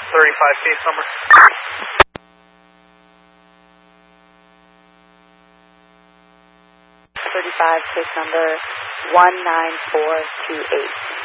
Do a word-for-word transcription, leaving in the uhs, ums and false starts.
thirty-five, case number. thirty-five, case number one nine four two eight.